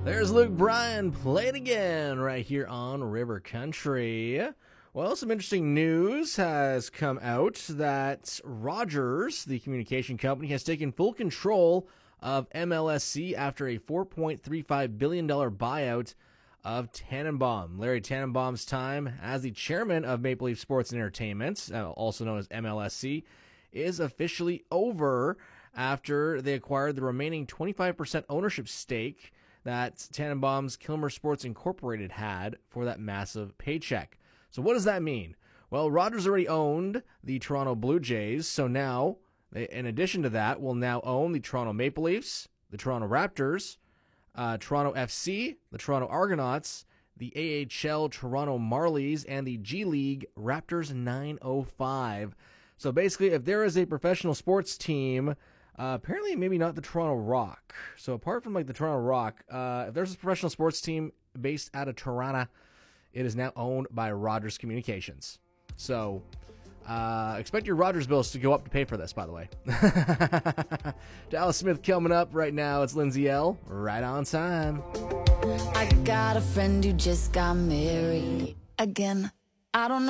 There's Luke Bryan, play it again right here on River Country. Well, some interesting news has come out that Rogers, the communication company, has taken full control of MLSE after a $4.35 billion buyout of Tannenbaum. Larry Tannenbaum's time as the chairman of Maple Leaf Sports and Entertainment, also known as MLSE, is officially over after they acquired the remaining 25% ownership stake that Tannenbaum's Kilmer Sports Incorporated had for that massive paycheck. So what does that mean? Well, Rogers already owned the Toronto Blue Jays, so now, in addition to that, will now own the Toronto Maple Leafs, the Toronto Raptors, Toronto FC, the Toronto Argonauts, the AHL Toronto Marlies, and the G League Raptors 905. So basically, if there is a professional sports team, apparently maybe not the Toronto Rock. So apart from like the Toronto Rock, if there's a professional sports team based out of Toronto, it is now owned by Rogers Communications. So expect your Rogers bills to go up to pay for this, by the way. Dallas Smith coming up right now. It's Lindsay L. Right on time. I got a friend who just got married again. I don't know.